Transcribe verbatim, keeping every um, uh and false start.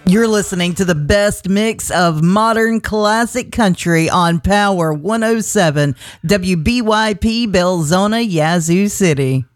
You're listening to the best mix of modern classic country on Power one oh seven W B Y P Belzona, Yazoo City.